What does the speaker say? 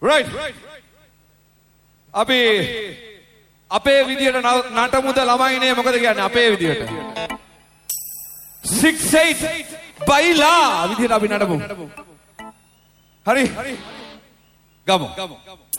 right අපි අපේ විදියට නටමුද ළමයිනේ මොකද කියන්නේ අපේ විදියට 6-8 බයිලා විදියට අපි නටමු හරි ගමු